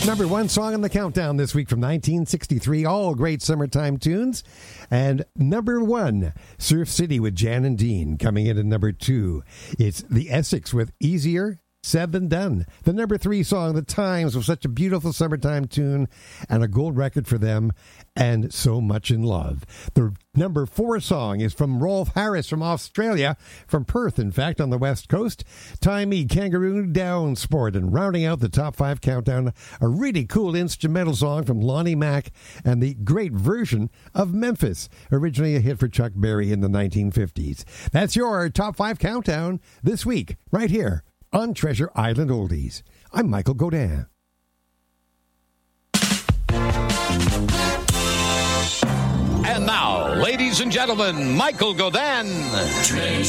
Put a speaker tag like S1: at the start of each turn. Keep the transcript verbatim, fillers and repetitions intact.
S1: Number one song on the countdown this week from nineteen sixty-three. All great summertime tunes. And number one, Surf City with Jan and Dean. Coming in at number two, it's The Essex with Easier Said Than Done. The number three song, The Times, was such a beautiful summertime tune and a gold record for them, and So Much in Love. The number four song is from Rolf Harris from Australia, from Perth, in fact, on the west coast. Tie Me, Kangaroo Down Sport. And rounding out the top five countdown, a really cool instrumental song from Lonnie Mack and the great version of Memphis, originally a hit for Chuck Berry in the nineteen fifties. That's your top five countdown this week, right here on Treasure Island Oldies. I'm Michael Godin.
S2: And now, ladies and gentlemen, Michael Godin.